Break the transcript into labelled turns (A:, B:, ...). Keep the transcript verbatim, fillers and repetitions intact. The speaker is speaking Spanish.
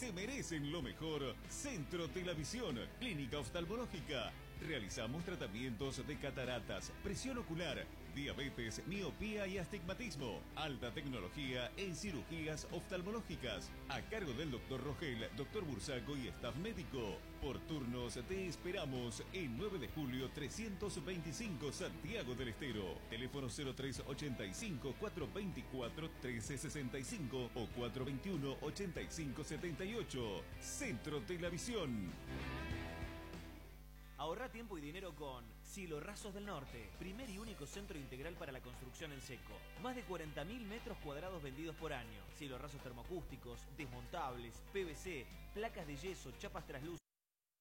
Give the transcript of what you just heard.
A: se merecen lo mejor. Centro Telavisión, clínica oftalmológica. Realizamos tratamientos de cataratas, presión ocular, diabetes, miopía y astigmatismo. Alta tecnología en cirugías oftalmológicas. A cargo del doctor Rogel, doctor Bursaco y staff médico. Por turnos te esperamos en nueve de julio trescientos veinticinco Santiago del Estero. Teléfono cero tres ochenta y cinco, cuatrocientos veinticuatro, trece sesenta y cinco o cuatrocientos veintiuno, ochenta y cinco setenta y ocho. Centro Telavisión.
B: Ahorra tiempo y dinero con Silorrazos del Norte, primer y único centro integral para la construcción en seco. Más de cuarenta mil metros cuadrados vendidos por año. Silorrazos termoacústicos, desmontables, P V C, placas de yeso, chapas traslúcidas.